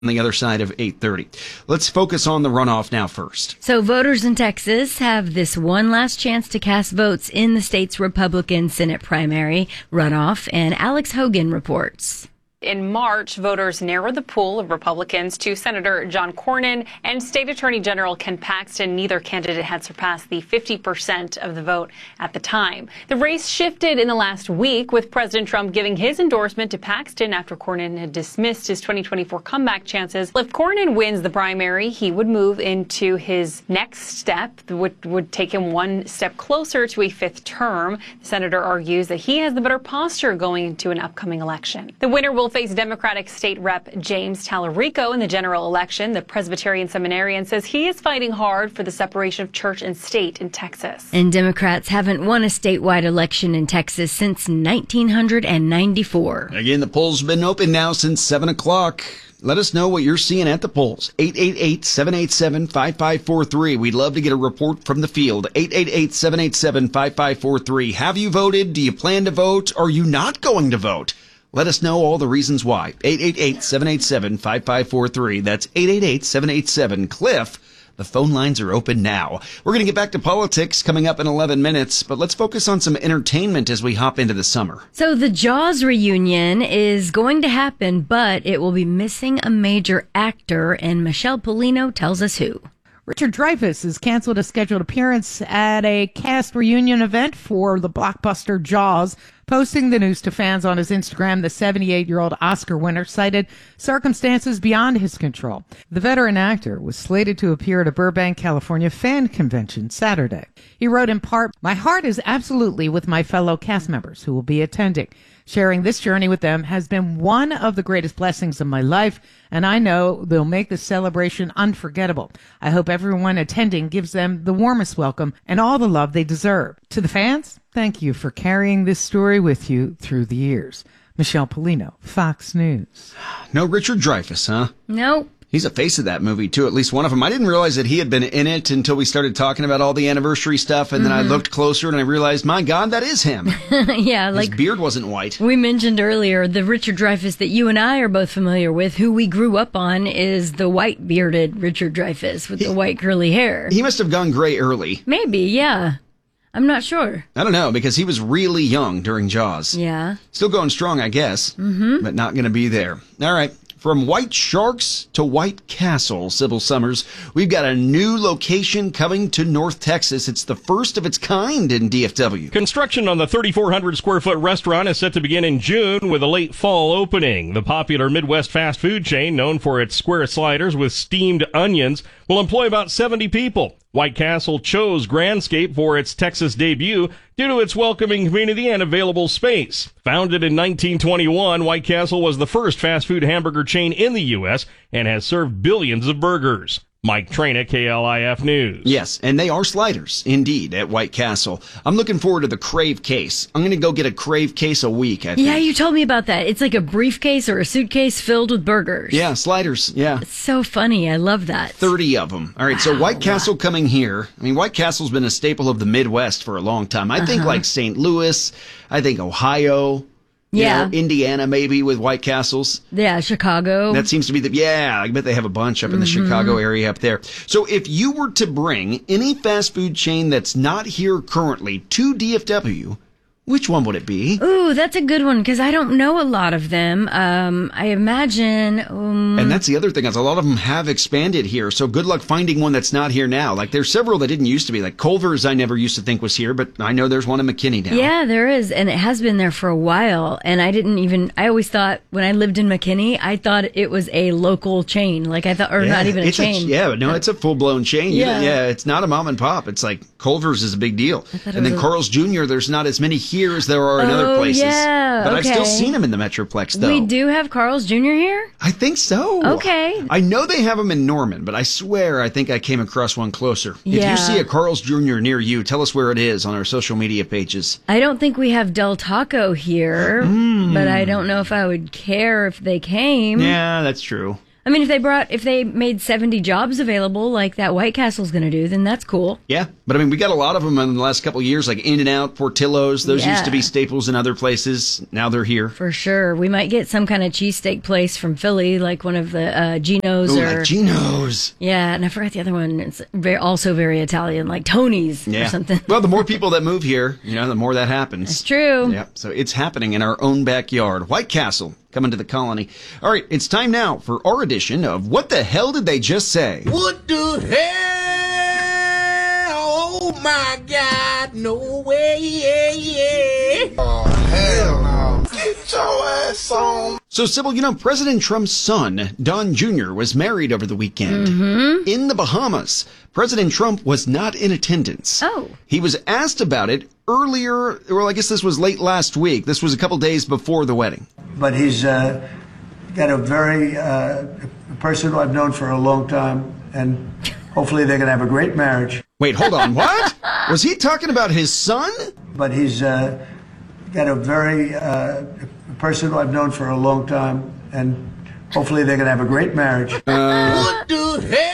on the other side of 8:30. Let's focus on the runoff now first. So voters in Texas have this one last chance to cast votes in the state's Republican Senate primary runoff, and Alex Hogan reports. In March, voters narrowed the pool of Republicans to Senator John Cornyn and State Attorney General Ken Paxton. Neither candidate had surpassed the 50% of the vote at the time. The race shifted in the last week, with President Trump giving his endorsement to Paxton after Cornyn had dismissed his 2024 comeback chances. If Cornyn wins the primary, he would move into his next step, would take him one step closer to a fifth term. The senator argues that he has the better posture going into an upcoming election. The winner will face Democratic State Rep James Tallarico in the general election. The Presbyterian seminarian says he is fighting hard for the separation of church and state in Texas. And Democrats haven't won a statewide election in Texas since 1994. Again, the polls have been open now since 7 o'clock. Let us know what you're seeing at the polls. 888-787-5543. We'd love to get a report from the field. 888-787-5543. Have you voted? Do you plan to vote? Are you not going to vote? Let us know all the reasons why. 888-787-5543. That's 888-787-CLIFF. The phone lines are open now. We're going to get back to politics coming up in 11 minutes, but let's focus on some entertainment as we hop into the summer. So the Jaws reunion is going to happen, but it will be missing a major actor, and Michelle Polino tells us who. Richard Dreyfuss has canceled a scheduled appearance at a cast reunion event for the blockbuster Jaws. Posting the news to fans on his Instagram, the 78-year-old Oscar winner cited circumstances beyond his control. The veteran actor was slated to appear at a Burbank, California fan convention Saturday. He wrote in part, "My heart is absolutely with my fellow cast members who will be attending. Sharing this journey with them has been one of the greatest blessings of my life, and I know they'll make the celebration unforgettable. I hope everyone attending gives them the warmest welcome and all the love they deserve. To the fans, thank you for carrying this story with you through the years." Michelle Polino, Fox News. No Richard Dreyfuss, huh? Nope. He's a face of that movie, too, at least one of them. I didn't realize that he had been in it until we started talking about all the anniversary stuff, and then I looked closer and I realized, my God, that is him. Yeah, His beard wasn't white. We mentioned earlier, the Richard Dreyfuss that you and I are both familiar with, who we grew up on, is the white-bearded Richard Dreyfuss with the white curly hair. He must have gone gray early. Maybe, yeah. I'm not sure. I don't know, because he was really young during Jaws. Yeah. Still going strong, I guess, but not going to be there. All right. From White Sharks to White Castle, Sybil Summers, we've got a new location coming to North Texas. It's the first of its kind in DFW. Construction on the 3,400 square foot restaurant is set to begin in June with a late fall opening. The popular Midwest fast food chain, known for its square sliders with steamed onions, will employ about 70 people. White Castle chose Grandscape for its Texas debut due to its welcoming community and available space. Founded in 1921, White Castle was the first fast food hamburger chain in the U.S. and has served billions of burgers. Mike Traina, KLIF News. Yes, and they are sliders, indeed, at White Castle. I'm looking forward to the Crave case. I'm going to go get a Crave case a week, I think. Yeah, you told me about that. It's like a briefcase or a suitcase filled with burgers. Yeah, sliders, yeah. It's so funny. I love that. 30 of them. All right, so White Castle coming here. I mean, White Castle's been a staple of the Midwest for a long time. I think like St. Louis, I think Ohio. Yeah. You know, Indiana maybe with White Castles. Yeah, Chicago. That seems to be I bet they have a bunch up in the Chicago area up there. So if you were to bring any fast food chain that's not here currently to DFW, which one would it be? Ooh, that's a good one because I don't know a lot of them. I imagine. And that's the other thing is a lot of them have expanded here. So good luck finding one that's not here now. Like there's several that didn't used to be. Like Culver's, I never used to think was here, but I know there's one in McKinney now. Yeah, there is, and it has been there for a while. And I always thought when I lived in McKinney, I thought it was a local chain. Like I thought, or not even a chain. It's a full blown chain. Yeah. It's not a mom and pop. It's like Culver's is a big deal. And then Carl's Jr., there's not as many here as there are in other places. Yeah, but okay. I've still seen them in the Metroplex, though. We do have Carl's Jr. here? I think so. Okay. I know they have them in Norman, but I swear I think I came across one closer. Yeah. If you see a Carl's Jr. near you, tell us where it is on our social media pages. I don't think we have Del Taco here, but I don't know if I would care if they came. Yeah, that's true. I mean, if they made 70 jobs available like that White Castle's going to do, then that's cool. Yeah, but I mean, we got a lot of them in the last couple of years, like In-N-Out, Portillo's. Those used to be staples in other places. Now they're here. For sure. We might get some kind of cheesesteak place from Philly, like one of the Geno's. Like Geno's. Yeah, and I forgot the other one. It's also very Italian, like Tony's or something. Well, the more people that move here, the more that happens. That's true. Yeah, so it's happening in our own backyard. White Castle coming to the colony. All right, it's time now for our edition of What the Hell Did They Just Say? What the hell? Oh my God, no way. Oh, hell no. Get your ass on. So, Sybil, President Trump's son, Don Jr., was married over the weekend in the Bahamas. President Trump was not in attendance. Oh. He was asked about it earlier, well, I guess this was late last week. This was a couple days before the wedding. But he's got a very person who I've known for a long time, and hopefully they're going to have a great marriage. Wait, hold on. What? Was he talking about his son? But he's got a very person who I've known for a long time, and hopefully they're going to have a great marriage. What the hell?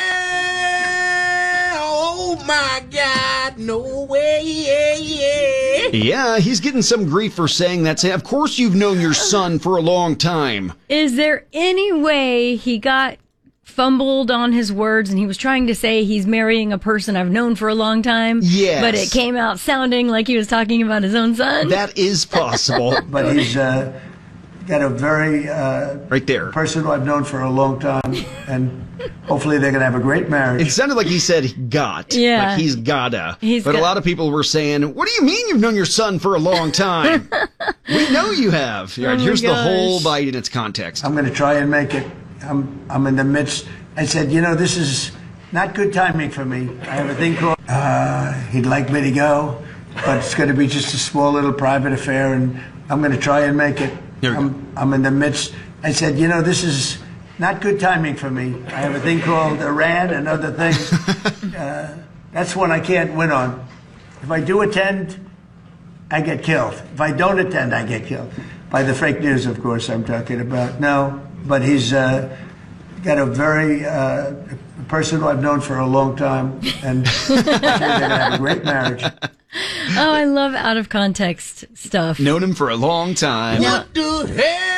Oh my God, no way. Yeah, he's getting some grief for saying that. Of course you've known your son for a long time. Is there any way he got fumbled on his words and he was trying to say he's marrying a person I've known for a long time? Yes. But it came out sounding like he was talking about his own son? That is possible. But he's got a very right there person who I've known for a long time, and hopefully they're going to have a great marriage. It sounded like he said got. Yeah. Like he's gotta. But a lot of people were saying, what do you mean you've known your son for a long time? We know you have. Right, here's the whole bite in its context. I'm going to try and make it. I'm in the midst. I said, this is not good timing for me. I have a thing called, he'd like me to go, but it's going to be just a small little private affair, and I'm going to try and make it. I'm in the midst. I said, this is not good timing for me. I have a thing called Iran and other things. That's one I can't win on. If I do attend, I get killed. If I don't attend, I get killed. By the fake news, of course, I'm talking about. No, but he's got a very person who I've known for a long time, and they're going to have a great marriage. Oh, I love out of context stuff. Known him for a long time. What the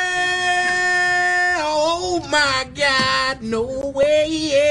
hell? Oh my God, no way.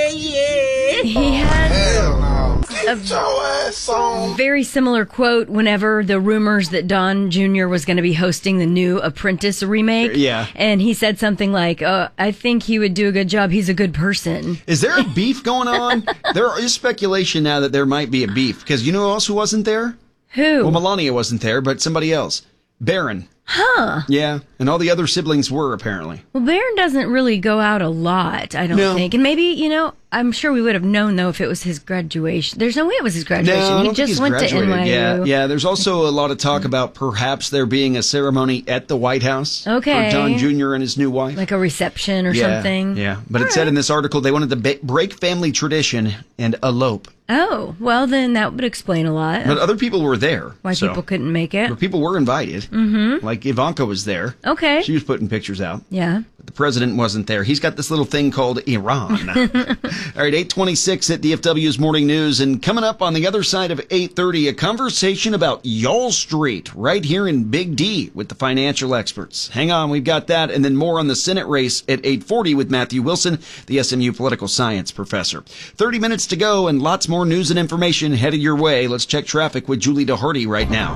He had Hell no. Get your ass on. very similar quote whenever the rumors that Don Jr. was going to be hosting the new Apprentice remake. Yeah. And he said something like, I think he would do a good job. He's a good person. Is there a beef going on? There is speculation now that there might be a beef. Because you know who else who wasn't there? Who? Well, Melania wasn't there, but somebody else. Barron. Huh. Yeah, and all the other siblings were, apparently. Well, Barron doesn't really go out a lot, I don't No. think. And maybe, I'm sure we would have known, though, if it was his graduation. There's no way it was his graduation. No, I don't He think just he's went graduated. to NYU. Yeah, there's also a lot of talk about perhaps there being a ceremony at the White House Okay. for Don Jr. and his new wife. Like a reception or something. Yeah, but it said in this article they wanted to break family tradition and elope. Oh, well, then that would explain a lot. But other people were there. Why so- people couldn't make it. But people were invited. Mm-hmm. Like Ivanka was there. Okay. She was putting pictures out. Yeah. But the president wasn't there. He's got this little thing called Iran. All right, 8:26 at DFW's Morning News. And coming up on the other side of 8:30, a conversation about Y'all Street right here in Big D with the financial experts. Hang on, we've got that. And then more on the Senate race at 8:40 with Matthew Wilson, the SMU political science professor. 30 minutes to go and lots more news and information headed your way. Let's check traffic with Julie DeHardy right now.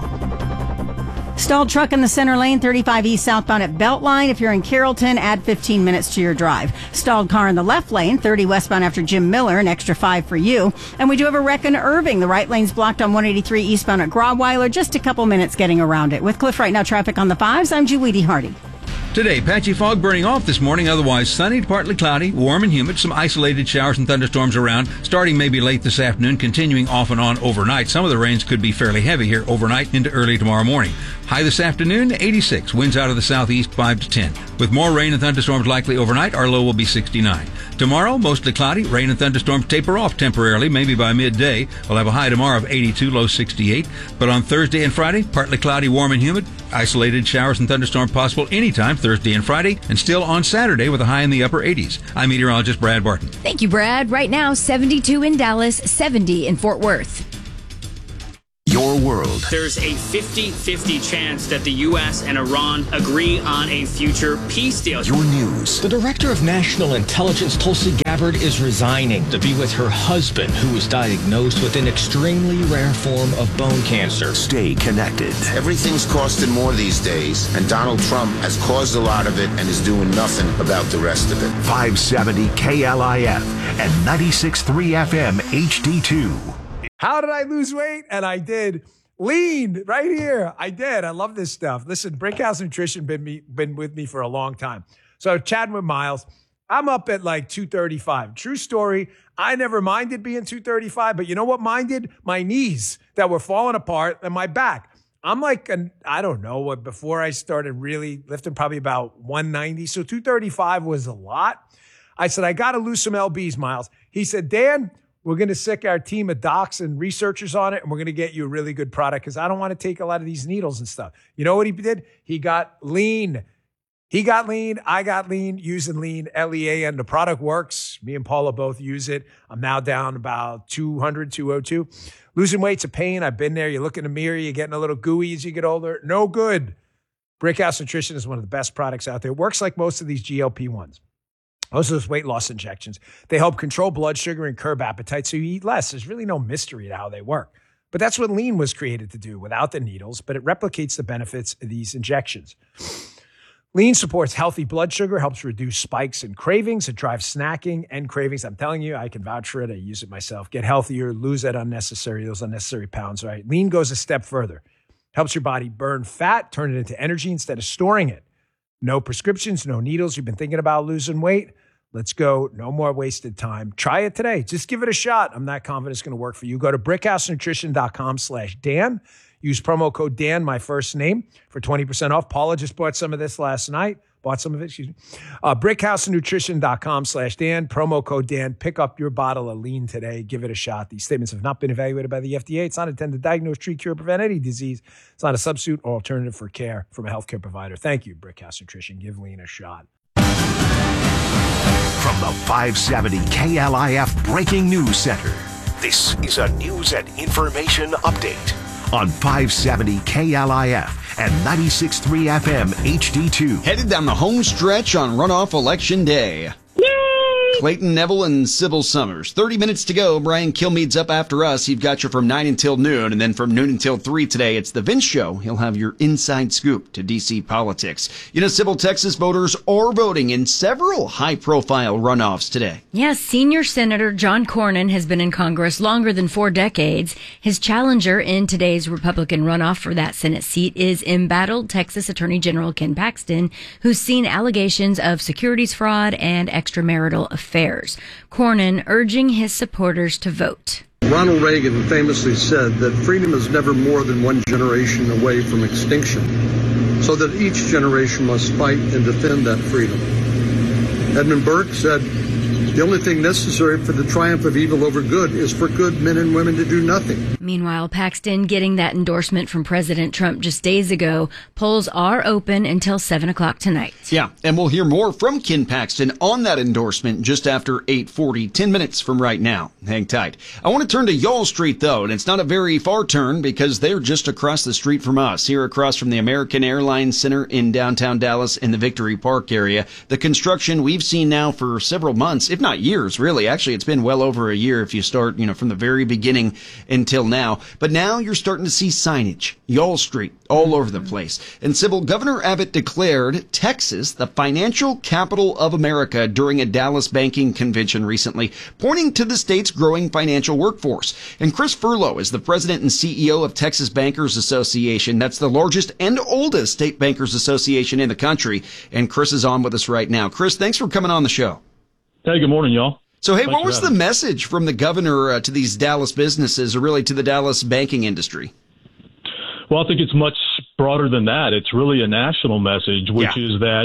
Stalled truck in the center lane, 35 east southbound at Beltline. If you're in Carrollton, add 15 minutes to your drive. Stalled car in the left lane, 30 westbound after Jim Miller, an extra 5 for you. And we do have a wreck in Irving. The right lane's blocked on 183 eastbound at Grobweiler. Just a couple minutes getting around it. With Cliff Right Now traffic on the 5s, I'm Julie DeHardy. Today, patchy fog burning off this morning, otherwise sunny to partly cloudy, warm and humid, some isolated showers and thunderstorms around, starting maybe late this afternoon, continuing off and on overnight. Some of the rains could be fairly heavy here overnight into early tomorrow morning. High this afternoon, 86, winds out of the southeast 5 to 10. With more rain and thunderstorms likely overnight, our low will be 69. Tomorrow, mostly cloudy, rain and thunderstorms taper off temporarily, maybe by midday. We'll have a high tomorrow of 82, low 68. But on Thursday and Friday, partly cloudy, warm and humid, Isolated showers and thunderstorms possible anytime Thursday and Friday, and still on Saturday with a high in the upper 80s. I'm meteorologist Brad Barton. Thank you, Brad. Right now, 72 in Dallas, 70 in Fort Worth. Your world. There's a 50-50 chance that the U.S. and Iran agree on a future peace deal. Your news. The director of national intelligence, Tulsi Gabbard, is resigning to be with her husband, who was diagnosed with an extremely rare form of bone cancer. Stay connected. Everything's costing more these days, and Donald Trump has caused a lot of it and is doing nothing about the rest of it. 570 KLIF and 96.3 FM HD2. How did I lose weight? And I did. Lean right here. I did. I love this stuff. Listen, Brickhouse Nutrition been with me for a long time. So chatting with Miles, I'm up at like 235. True story. I never minded being 235, but you know what minded? My knees that were falling apart and my back. I'm like, I don't know what, before I started really lifting, probably about 190. So 235 was a lot. I said, I got to lose some LBs, Miles. He said, Dan, we're going to sick our team of docs and researchers on it, and we're going to get you a really good product because I don't want to take a lot of these needles and stuff. You know what he did? He got lean. He got lean. I got lean using lean, LEAN. The product works. Me and Paula both use it. I'm now down about 200, 202. Losing weight's a pain. I've been there. You look in the mirror, you're getting a little gooey as you get older. No good. Brickhouse Nutrition is one of the best products out there. It works like most of these GLP-1s. Most of those weight loss injections, they help control blood sugar and curb appetite so you eat less. There's really no mystery to how they work. But that's what lean was created to do without the needles, but it replicates the benefits of these injections. Lean supports healthy blood sugar, helps reduce spikes and cravings. It drives snacking and cravings. I'm telling you, I can vouch for it. I use it myself. Get healthier, lose those unnecessary pounds, right? Lean goes a step further. Helps your body burn fat, turn it into energy instead of storing it. No prescriptions, no needles. You've been thinking about losing weight? Let's go. No more wasted time. Try it today. Just give it a shot. I'm not confident it's going to work for you. Go to brickhousenutrition.com/Dan. Use promo code Dan, my first name, for 20% off. Paula just bought some of this last night. Brickhousenutrition.com/Dan. Promo code Dan. Pick up your bottle of lean today. Give it a shot. These statements have not been evaluated by the FDA. It's not intended to diagnose, treat, cure, prevent any disease. It's not a substitute or alternative for care from a healthcare provider. Thank you, Brickhouse Nutrition. Give lean a shot. From the 570 KLIF Breaking News Center, this is a news and information update on 570 KLIF and 96.3 FM HD2. Headed down the home stretch on runoff election day. Clayton Neville and Sybil Summers. 30 minutes to go. Brian Kilmeade's up after us. He's got you from 9 until noon, and then from noon until 3 today, it's the Vince Show. He'll have your inside scoop to D.C. politics. You know, Sybil, Texas voters are voting in several high-profile runoffs today. Yes, senior Senator John Cornyn has been in Congress longer than 4 decades. His challenger in today's Republican runoff for that Senate seat is embattled Texas Attorney General Ken Paxton, who's seen allegations of securities fraud and extramarital affairs. Cornyn urging his supporters to vote. Ronald Reagan famously said that freedom is never more than one generation away from extinction, so that each generation must fight and defend that freedom. Edmund Burke said, the only thing necessary for the triumph of evil over good is for good men and women to do nothing. Meanwhile, Paxton getting that endorsement from President Trump just days ago. Polls are open until 7 o'clock tonight. Yeah, and we'll hear more from Ken Paxton on that endorsement just after 8:40, 10 minutes from right now. Hang tight. I want to turn to Y'all Street, though, and it's not a very far turn because they're just across the street from us, here across from the American Airlines Center in downtown Dallas in the Victory Park area. The construction we've seen now for several months, if not years, really. Actually, it's been well over a year if you start, from the very beginning until now. But now you're starting to see signage, Y'all Street, all over the place. And Sybil, Governor Abbott declared Texas the financial capital of America during a Dallas banking convention recently, pointing to the state's growing financial workforce. And Chris Furlow is the president and CEO of Texas Bankers Association. That's the largest and oldest state bankers association in the country. And Chris is on with us right now. Chris, thanks for coming on the show. Hey, good morning, y'all. So, hey, what was the message from the governor to these Dallas businesses, or really to the Dallas banking industry? Well, I think it's much broader than that. It's really a national message, which is that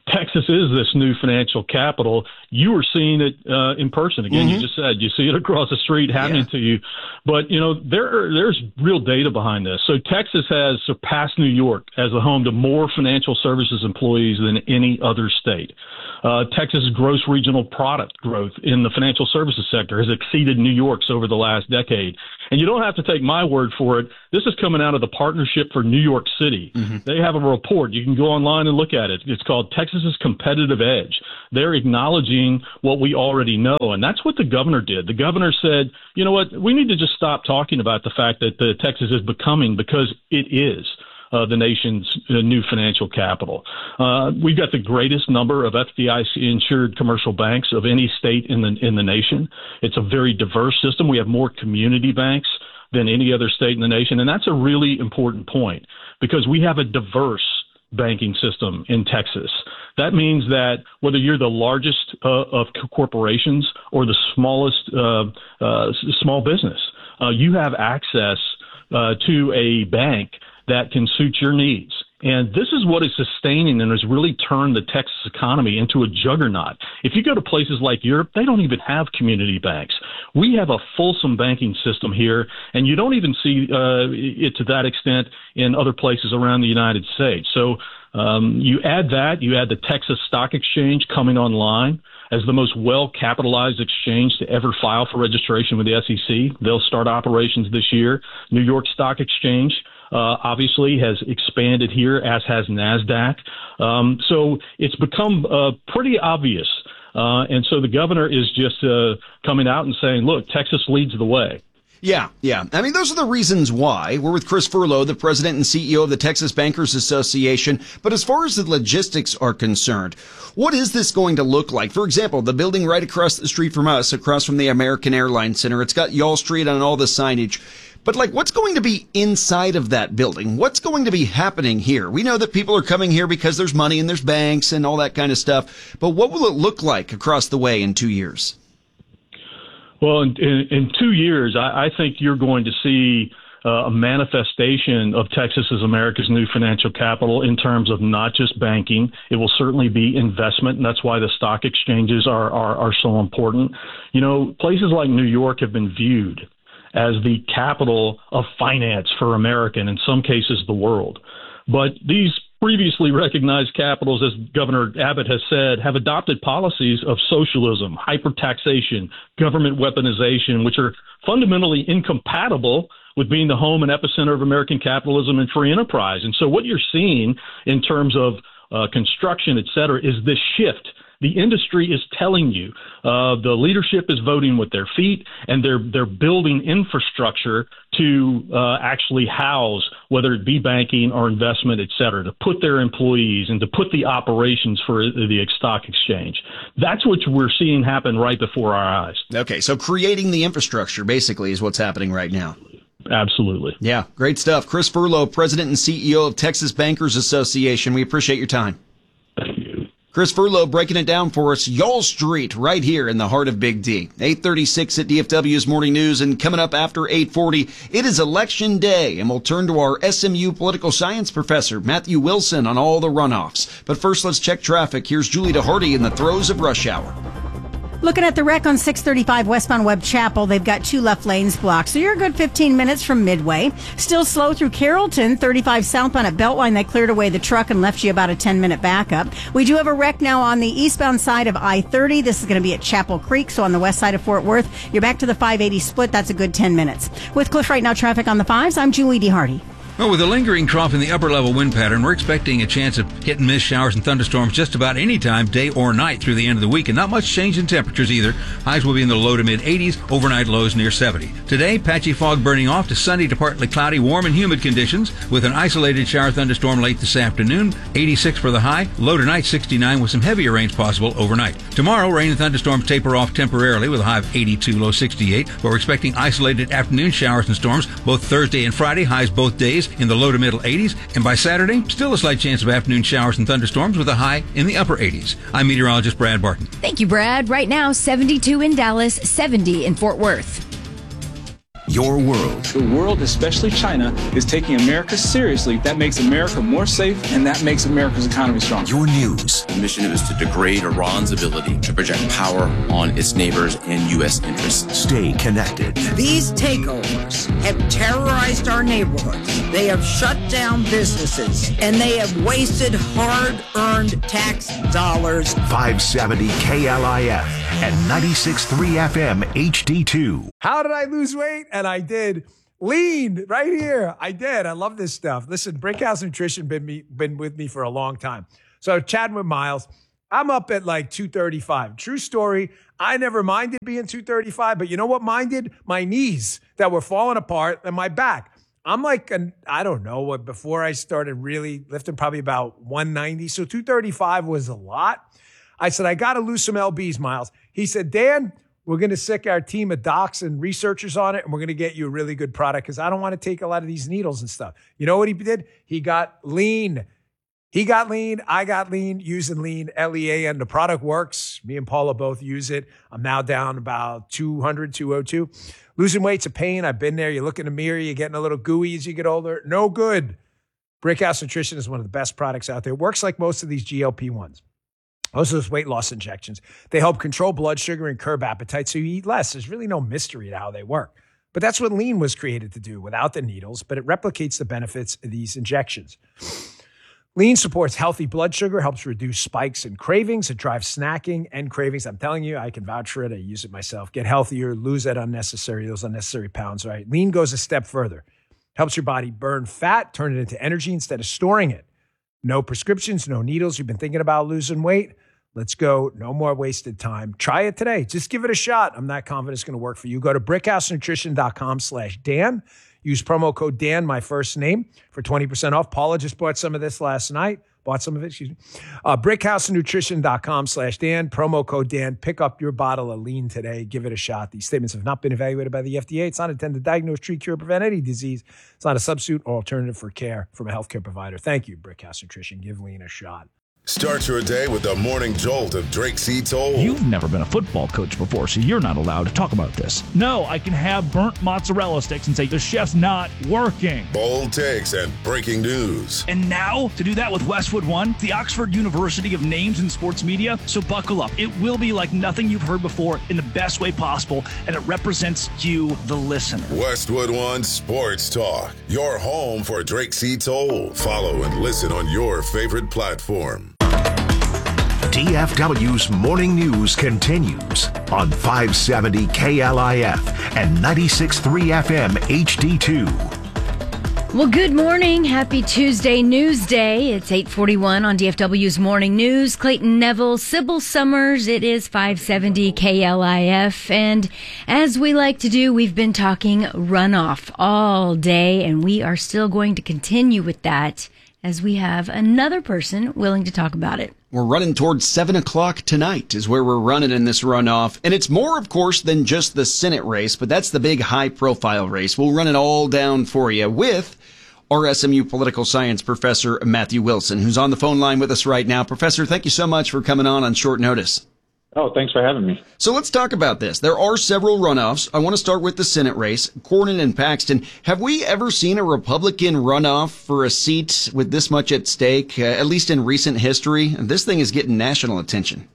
Texas is this new financial capital. You were seeing it in person. Again, You just said you see it across the street happening to you. But, there's real data behind this. So Texas has surpassed New York as a home to more financial services employees than any other state. Texas' gross regional product growth in the financial services sector has exceeded New York's over the last decade. And you don't have to take my word for it. This is coming out of the Partnership for New York City. They have a report. You can go online and look at it. It's called Texas's Competitive Edge. They're acknowledging what we already know, and that's what the governor did. The governor said, you know what, we need to just stop talking about the fact that Texas is becoming, because it is the nation's new financial capital. We've got the greatest number of FDIC-insured commercial banks of any state in the nation. It's a very diverse system. We have more community banks than any other state in the nation, and that's a really important point because we have a diverse banking system in Texas. That means that whether you're the largest of corporations or the smallest small business, you have access to a bank that can suit your needs. And this is what is sustaining and has really turned the Texas economy into a juggernaut. If you go to places like Europe, they don't even have community banks. We have a fulsome banking system here, and you don't even see it to that extent in other places around the United States. So you add the Texas Stock Exchange coming online as the most well-capitalized exchange to ever file for registration with the SEC. They'll start operations this year. New York Stock Exchange obviously has expanded here, as has NASDAQ. So it's become pretty obvious. And so the governor is just coming out and saying, look, Texas leads the way. Yeah. I mean, those are the reasons why. We're with Chris Furlow, the president and CEO of the Texas Bankers Association. But as far as the logistics are concerned, what is this going to look like? For example, the building right across the street from us, across from the American Airlines Center, it's got Y'all Street on all the signage. But what's going to be inside of that building? What's going to be happening here? We know that people are coming here because there's money and there's banks and all that kind of stuff. But what will it look like across the way in 2 years? Well, in 2 years, I think you're going to see a manifestation of Texas as America's new financial capital in terms of not just banking. It will certainly be investment, and that's why the stock exchanges are so important. Places like New York have been viewed as the capital of finance for America, and in some cases the world. But these previously recognized capitals, as Governor Abbott has said, have adopted policies of socialism, hyper-taxation, government weaponization, which are fundamentally incompatible with being the home and epicenter of American capitalism and free enterprise. And so what you're seeing in terms of construction, et cetera, is this shift. The industry is telling you the leadership is voting with their feet, and they're building infrastructure to actually house, whether it be banking or investment, et cetera, to put their employees and to put the operations for the stock exchange. That's what we're seeing happen right before our eyes. Okay, so creating the infrastructure basically is what's happening right now. Absolutely. Yeah, great stuff. Chris Furlow, president and CEO of Texas Bankers Association. We appreciate your time. Thank you. Chris Furlow breaking it down for us. Y'all Street right here in the heart of Big D. 8:36 at DFW's Morning News, and coming up after 8:40, it is Election Day, and we'll turn to our SMU political science professor, Matthew Wilson, on all the runoffs. But first, let's check traffic. Here's Julie DeHardy in the throes of rush hour. Looking at the wreck on 635 westbound Webb Chapel, they've got 2 left lanes blocked, so you're a good 15 minutes from Midway. Still slow through Carrollton, 35 southbound at Beltline. They cleared away the truck and left you about a 10-minute backup. We do have a wreck now on the eastbound side of I-30. This is going to be at Chapel Creek, so on the west side of Fort Worth. You're back to the 580 split. That's a good 10 minutes. With Cliff Right Now traffic on the 5s, I'm Julie DeHardy. Well, with a lingering trough in the upper-level wind pattern, we're expecting a chance of hit-and-miss showers and thunderstorms just about any time, day or night, through the end of the week, and not much change in temperatures either. Highs will be in the low to mid-80s, overnight lows near 70. Today, patchy fog burning off to sunny to partly cloudy, warm and humid conditions, with an isolated shower thunderstorm late this afternoon. 86 for the high, low tonight 69 with some heavier rains possible overnight. Tomorrow, rain and thunderstorms taper off temporarily with a high of 82, low 68, but we're expecting isolated afternoon showers and storms both Thursday and Friday, highs both days in the low to middle 80s, and by Saturday, still a slight chance of afternoon showers and thunderstorms with a high in the upper 80s. I'm meteorologist Brad Barton. Thank you, Brad. Right now, 72 in Dallas, 70 in Fort Worth. Your world. The world, especially China, is taking America seriously. That makes America more safe, and that makes America's economy stronger. Your news. The mission is to degrade Iran's ability to project power on its neighbors and U.S. interests. Stay connected. These takeovers have terrorized our neighborhoods. They have shut down businesses, and they have wasted hard-earned tax dollars. 570 KLIF and 96.3 FM HD2. How did I lose weight? And I did. Lean right here. I did. I love this stuff. Listen, Brickhouse Nutrition been with me for a long time. So chatting with Miles, I'm up at like 235. True story. I never minded being 235, but you know what minded? My knees that were falling apart and my back. I'm like, I don't know what, before I started really lifting, probably about 190. So 235 was a lot. I said, I got to lose some LBs, Miles. He said, Dan, we're going to sick our team of docs and researchers on it, and we're going to get you a really good product because I don't want to take a lot of these needles and stuff. You know what he did? He got lean. He got lean. I got lean using lean, LEAN. The product works. Me and Paula both use it. I'm now down about 200, 202. Losing weight's a pain. I've been there. You look in the mirror. You're getting a little gooey as you get older. No good. Brickhouse Nutrition is one of the best products out there. It works like most of these GLP-1s. Most of those weight loss injections, they help control blood sugar and curb appetite so you eat less. There's really no mystery to how they work. But that's what lean was created to do without the needles, but it replicates the benefits of these injections. Lean supports healthy blood sugar, helps reduce spikes and cravings. It drives snacking and cravings. I'm telling you, I can vouch for it. I use it myself. Get healthier, lose those unnecessary pounds, right? Lean goes a step further. Helps your body burn fat, turn it into energy instead of storing it. No prescriptions, no needles. You've been thinking about losing weight? Let's go. No more wasted time. Try it today. Just give it a shot. I'm not confident it's going to work for you. Go to brickhousenutrition.com/Dan. Use promo code Dan, my first name, for 20% off. Paula just bought some of this last night. Brickhousenutrition.com/Dan. Promo code Dan. Pick up your bottle of lean today. Give it a shot. These statements have not been evaluated by the FDA. It's not intended to diagnose, treat, cure, prevent any disease. It's not a substitute or alternative for care from a healthcare provider. Thank you, Brickhouse Nutrition. Give lean a shot. Start your day with the morning jolt of Drake C. Toll. You've never been a football coach before, so you're not allowed to talk about this. No, I can have burnt mozzarella sticks and say the chef's not working. Bold takes and breaking news. And now, to do that with Westwood One, the Oxford University of names in sports media. So buckle up. It will be like nothing you've heard before in the best way possible, and it represents you, the listener. Westwood One Sports Talk. Your home for Drake C. Toll. Follow and listen on your favorite platform. DFW's morning news continues on 570 KLIF and 96.3 FM HD2. Well, good morning. Happy Tuesday News Day. It's 8:41 on DFW's Morning News. Clayton Neville, Sybil Summers. It is 570 KLIF. And as we like to do, we've been talking runoff all day, and we are still going to continue with that as we have another person willing to talk about it. We're running towards 7 o'clock tonight is where we're running in this runoff. And it's more, of course, than just the Senate race, but that's the big high-profile race. We'll run it all down for you with our SMU political science professor, Matthew Wilson, who's on the phone line with us right now. Professor, thank you so much for coming on short notice. Oh, thanks for having me. So let's talk about this. There are several runoffs. I want to start with the Senate race, Cornyn and Paxton. Have we ever seen a Republican runoff for a seat with this much at stake, at least in recent history? This thing is getting national attention.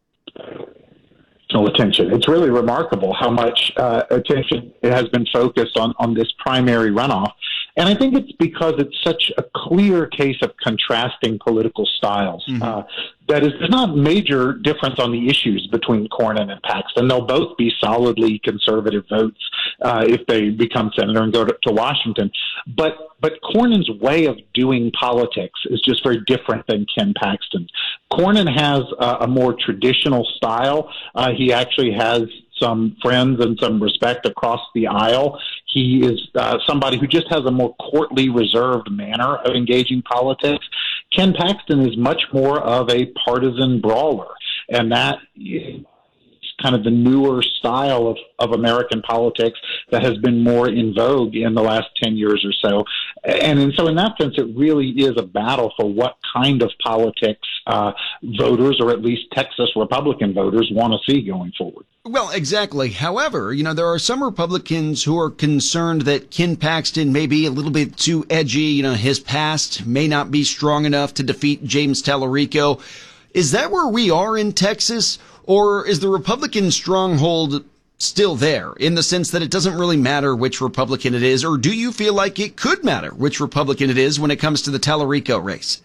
It's really remarkable how much attention has been focused on this primary runoff. And I think it's because it's such a clear case of contrasting political styles. That is, there's not major difference on the issues between Cornyn and Paxton. They'll both be solidly conservative votes if they become senator and go to Washington. But Cornyn's way of doing politics is just very different than Ken Paxton. Cornyn has a more traditional style. He actually has some friends and some respect across the aisle. He is somebody who just has a more courtly, reserved manner of engaging politics. Ken Paxton is much more of a partisan brawler, and that kind of the newer style of American politics that has been more in vogue in the last 10 years or so. And so in that sense, it really is a battle for what kind of politics voters, or at least Texas Republican voters, want to see going forward. Well, exactly. However, there are some Republicans who are concerned that Ken Paxton may be a little bit too edgy. His past may not be strong enough to defeat James Tallarico. Is that where we are in Texas, or is the Republican stronghold still there in the sense that it doesn't really matter which Republican it is, or do you feel like it could matter which Republican it is when it comes to the Tallarico race?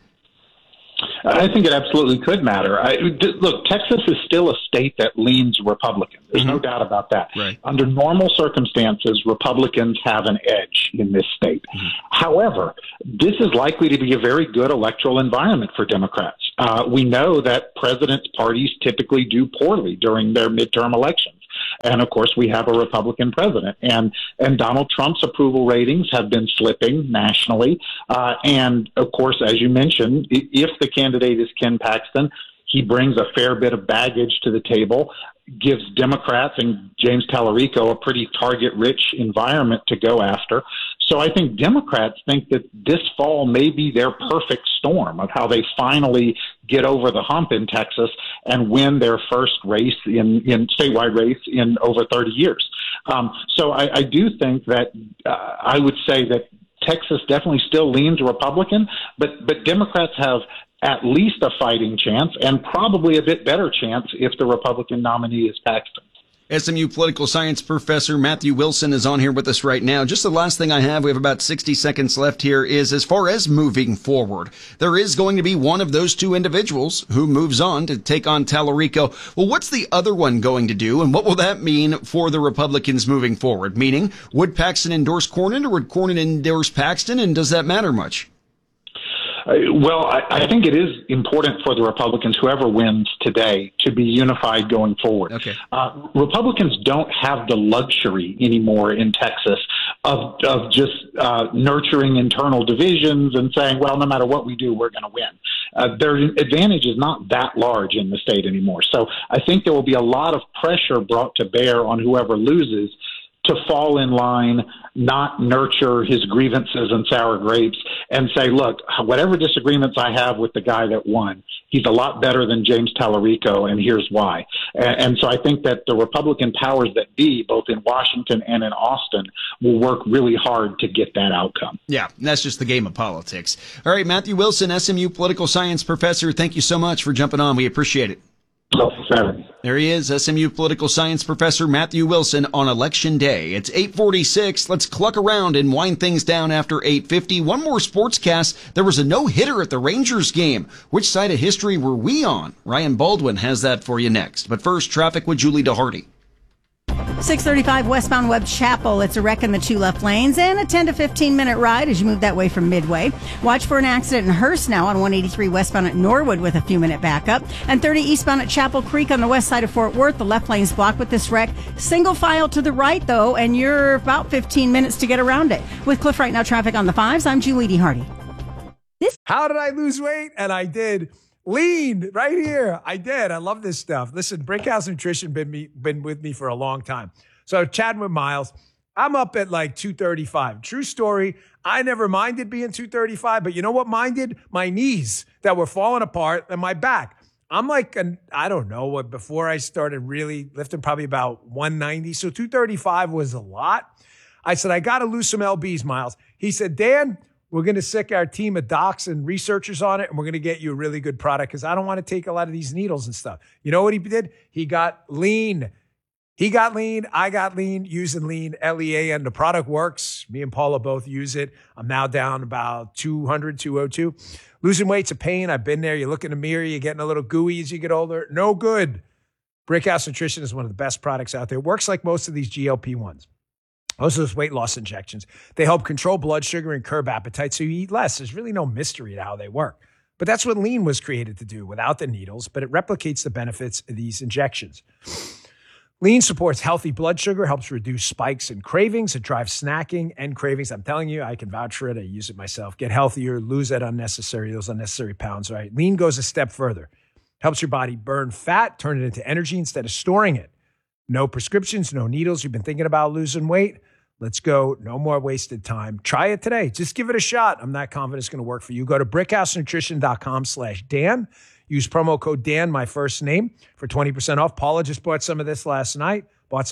I think it absolutely could matter. Look, Texas is still a state that leans Republican. There's no doubt about that. Right. Under normal circumstances, Republicans have an edge in this state. However, this is likely to be a very good electoral environment for Democrats. We know that presidents' parties typically do poorly during their midterm elections. And, of course, we have a Republican president. And Donald Trump's approval ratings have been slipping nationally. And, of course, as you mentioned, if the candidate is Ken Paxton, he brings a fair bit of baggage to the table, gives Democrats and James Tallarico a pretty target-rich environment to go after. So I think Democrats think that this fall may be their perfect storm of how they finally get over the hump in Texas and win their first race in statewide race in over 30 years. So I do think that I would say that Texas definitely still leans Republican, but Democrats have at least a fighting chance, and probably a bit better chance if the Republican nominee is Paxton. SMU political science professor Matthew Wilson is on here with us right now. Just the last thing I have, we have about 60 seconds left here, is as far as moving forward, there is going to be one of those two individuals who moves on to take on Tallarico. Well, what's the other one going to do, and what will that mean for the Republicans moving forward? Meaning, would Paxton endorse Cornyn, or would Cornyn endorse Paxton, and does that matter much? Well, I think it is important for the Republicans, whoever wins today, to be unified going forward. Okay. Republicans don't have the luxury anymore in Texas of just nurturing internal divisions and saying, well, no matter what we do, we're going to win. Their advantage is not that large in the state anymore. So I think there will be a lot of pressure brought to bear on whoever loses to fall in line, not nurture his grievances and sour grapes, and say, look, whatever disagreements I have with the guy that won, he's a lot better than James Tallarico, and here's why. And so I think that the Republican powers that be, both in Washington and in Austin, will work really hard to get that outcome. Yeah, that's just the game of politics. All right, Matthew Wilson, SMU political science professor, thank you so much for jumping on. We appreciate it. There he is, SMU political science professor Matthew Wilson on Election Day. It's 8:46. Let's cluck around and wind things down after 8:50. One more sportscast. There was a no-hitter at the Rangers game. Which side of history were we on? Ryan Baldwin has that for you next. But first, traffic with Julie DeHardy. 635 westbound Webb Chapel. It's a wreck in the two left lanes and a 10 to 15 minute ride as you move that way from Midway. Watch for an accident in Hearst now on 183 westbound at Norwood with a few minute backup. And 30 eastbound at Chapel Creek on the west side of Fort Worth. The left lane's blocked with this wreck. Single file to the right, though, and you're about 15 minutes to get around it. With Cliff Right Now traffic on the 5s, I'm Julie DeHardy. How did I lose weight? And I did. Lean right here. I did. I love this stuff. Listen, Brickhouse Nutrition been with me for a long time. So chatting with Miles, I'm up at like 235. True story. I never minded being 235, but you know what minded? My knees that were falling apart and my back. I'm like, I don't know what, before I started really lifting, probably about 190. So 235 was a lot. I said, I got to lose some LBs, Miles. He said, Dan, we're going to sick our team of docs and researchers on it, and we're going to get you a really good product because I don't want to take a lot of these needles and stuff. You know what he did? He got lean. He got lean. I got lean using lean, LEA, and the product works. Me and Paula both use it. I'm now down about 200, 202. Losing weight's a pain. I've been there. You look in the mirror, you're getting a little gooey as you get older. No good. Brickhouse Nutrition is one of the best products out there. It works like most of these GLP-1s. Most of those weight loss injections, they help control blood sugar and curb appetite so you eat less. There's really no mystery to how they work. But that's what lean was created to do without the needles, but it replicates the benefits of these injections. Lean supports healthy blood sugar, helps reduce spikes and cravings. It drives snacking and cravings. I'm telling you, I can vouch for it. I use it myself. Get healthier, lose those unnecessary pounds, right? Lean goes a step further. Helps your body burn fat, turn it into energy instead of storing it. No prescriptions, no needles. You've been thinking about losing weight? Let's go. No more wasted time. Try it today. Just give it a shot. I'm not confident it's going to work for you. Go to brickhousenutrition.com/Dan. Use promo code Dan, my first name, for 20% off. Paula just bought some of this last night.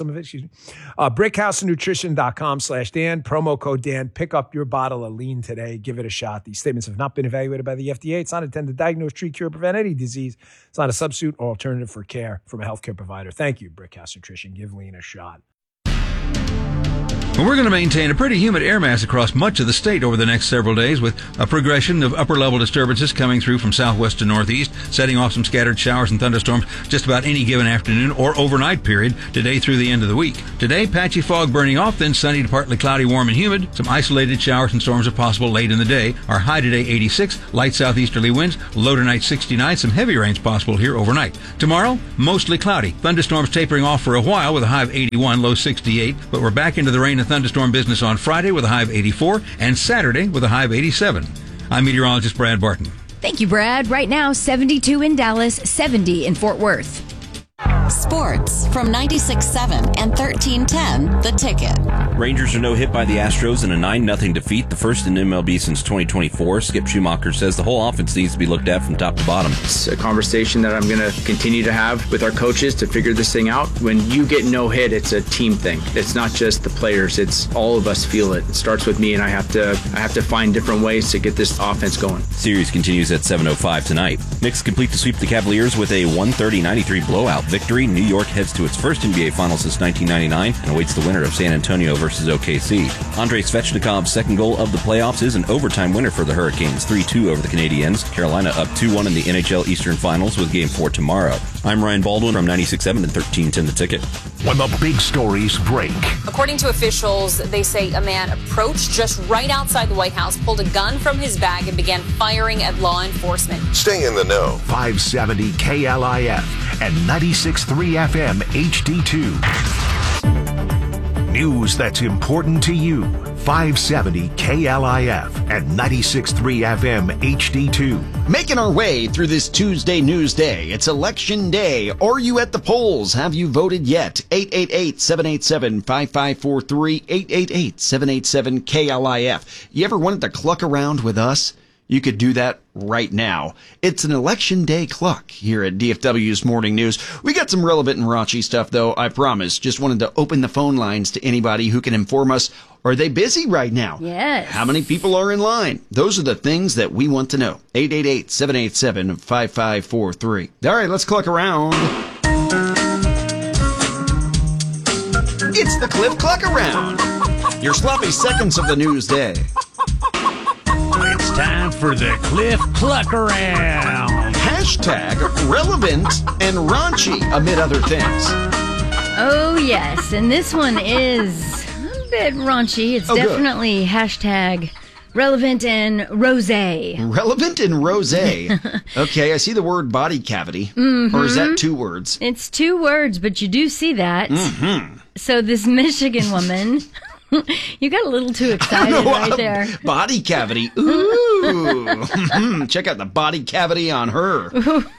Brickhousenutrition.com/Dan. Promo code Dan. Pick up your bottle of lean today. Give it a shot. These statements have not been evaluated by the FDA. It's not intended to diagnose, treat, cure, prevent any disease. It's not a substitute or alternative for care from a healthcare provider. Thank you, Brickhouse Nutrition. Give lean a shot. Well, we're going to maintain a pretty humid air mass across much of the state over the next several days, with a progression of upper-level disturbances coming through from southwest to northeast, setting off some scattered showers and thunderstorms just about any given afternoon or overnight period today through the end of the week. Today, patchy fog burning off, then sunny to partly cloudy, warm and humid. Some isolated showers and storms are possible late in the day. Our high today, 86, light southeasterly winds, low tonight, 69, some heavy rains possible here overnight. Tomorrow, mostly cloudy. Thunderstorms tapering off for a while with a high of 81, low 68, but we're back into the rain and thunderstorm business on Friday with a high of 84 and Saturday with a high of 87. I'm meteorologist Brad Barton. Thank you, Brad. Right now, 72 in Dallas, 70 in Fort Worth. Sports from 96.7 and 1310 The Ticket. Rangers are no hit by the Astros in a 9-0 defeat, the first in MLB since 2024. Skip Schumacher says the whole offense needs to be looked at from top to bottom. It's a conversation that I'm going to continue to have with our coaches to figure this thing out. When you get no hit, it's a team thing. It's not just the players. It's all of us feel it. It starts with me, and I have to find different ways to get this offense going. Series continues at 7:05 tonight. Knicks complete to sweep the Cavaliers with a 130-93 blowout victory. New York heads to its first NBA Finals since 1999 and awaits the winner of San Antonio versus OKC. Andrei Svechnikov's second goal of the playoffs is an overtime winner for the Hurricanes, 3-2 over the Canadiens. Carolina up 2-1 in the NHL Eastern Finals with Game 4 tomorrow. I'm Ryan Baldwin from 96.7 and 1310 The Ticket. When the big stories break. According to officials, they say a man approached just right outside the White House, pulled a gun from his bag, and began firing at law enforcement. Stay in the know. 570 KLIF and 96.3 FM HD2. News that's important to you. 570 KLIF and 96.3 FM HD2. Making our way through this Tuesday news day. It's election day. Are you at the polls? Have you voted yet? 888-787-5543. 888-787-KLIF. You ever wanted to cluck around with us? You could do that right now. It's an election day cluck here at DFW's Morning News. We got some relevant and raunchy stuff, though, I promise. Just wanted to open the phone lines to anybody who can inform us. Are they busy right now? Yes. How many people are in line? Those are the things that we want to know. 888-787-5543. All right, let's cluck around. It's the Cliff Cluck Around. Your sloppy seconds of the news day. It's time for the Cliff Cluck Around. Hashtag relevant and raunchy, amid other things. Oh, yes. And this one is a bit raunchy. It's definitely hashtag relevant and rosé. Relevant and rosé. Okay, I see the word body cavity. Mm-hmm. Or is that 2 words? It's 2 words, but you do see that. Mm-hmm. So this Michigan woman... You got a little too excited right there. Body cavity. Ooh. Check out the body cavity on her.